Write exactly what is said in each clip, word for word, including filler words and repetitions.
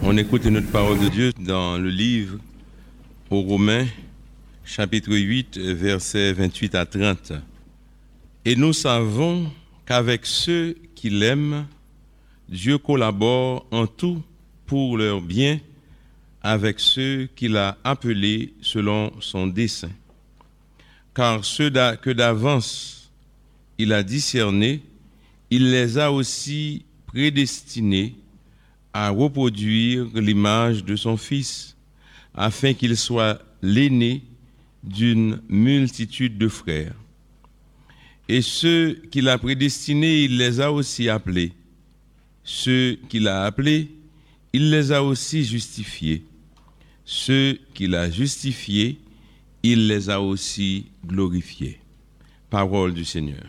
On écoute notre parole de Dieu dans le livre aux Romains, chapitre huit, versets vingt-huit à trente. Et nous savons qu'avec ceux qui l'aiment, Dieu collabore en tout pour leur bien avec ceux qu'il a appelés selon son dessein. Car ceux que d'avance il a discernés, il les a aussi prédestinés à reproduire l'image de son Fils, afin qu'il soit l'aîné d'une multitude de frères. Et ceux qu'il a prédestinés, il les a aussi appelés. Ceux qu'il a appelés, il les a aussi justifiés. Ceux qu'il a justifiés, il les a aussi glorifiés. Parole du Seigneur.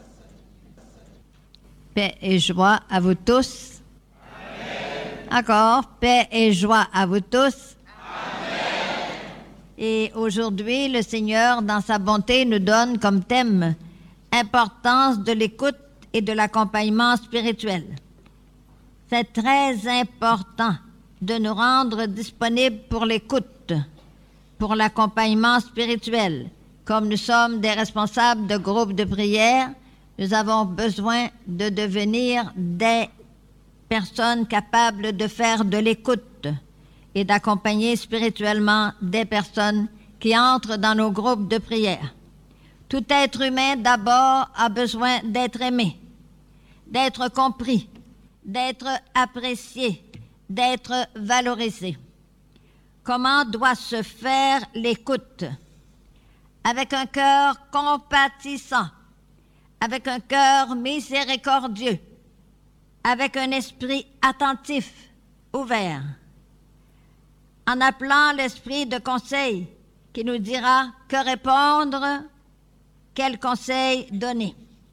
Paix et joie à vous tous. Encore, paix et joie à vous tous. Amen. Et aujourd'hui, le Seigneur, dans sa bonté, nous donne comme thème importance de l'écoute et de l'accompagnement spirituel. C'est très important de nous rendre disponibles pour l'écoute, pour l'accompagnement spirituel. Comme nous sommes des responsables de groupes de prière, nous avons besoin de devenir des personnes capables de faire de l'écoute et d'accompagner spirituellement des personnes qui entrent dans nos groupes de prière. Tout être humain d'abord a besoin d'être aimé, d'être compris, d'être apprécié, d'être valorisé. Comment doit se faire l'écoute? Avec un cœur compatissant, avec un cœur miséricordieux, avec un esprit attentif, ouvert, en appelant l'esprit de conseil qui nous dira que répondre, quel conseil donner.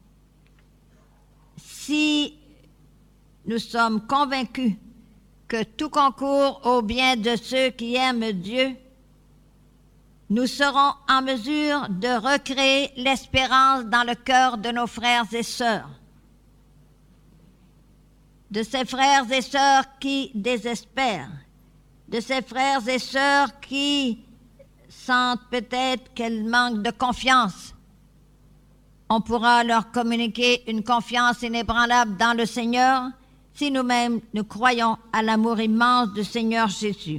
Si nous sommes convaincus que tout concourt au bien de ceux qui aiment Dieu, nous serons en mesure de recréer l'espérance dans le cœur de nos frères et sœurs, de ces frères et sœurs qui désespèrent, de ces frères et sœurs qui sentent peut-être qu'elles manquent de confiance. On pourra leur communiquer une confiance inébranlable dans le Seigneur si nous-mêmes nous croyons à l'amour immense du Seigneur Jésus.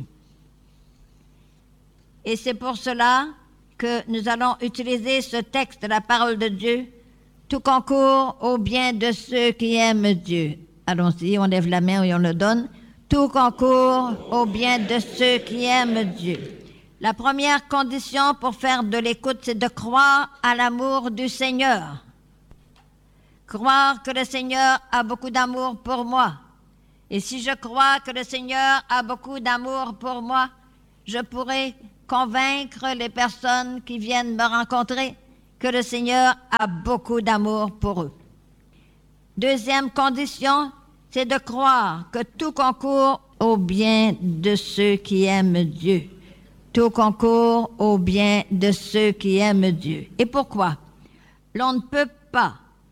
Et c'est pour cela que nous allons utiliser ce texte de la parole de Dieu, tout concourt au bien de ceux qui aiment Dieu. Allons-y, on lève la main et on le donne. Tout concourt au bien de ceux qui aiment Dieu. La première condition pour faire de l'écoute, c'est de croire à l'amour du Seigneur. Croire que le Seigneur a beaucoup d'amour pour moi. Et si je crois que le Seigneur a beaucoup d'amour pour moi, je pourrai convaincre les personnes qui viennent me rencontrer que le Seigneur a beaucoup d'amour pour eux. Deuxième condition, c'est de croire que tout concourt au bien de ceux qui aiment Dieu. Tout concourt au bien de ceux qui aiment Dieu. Et pourquoi? L'on ne peut pas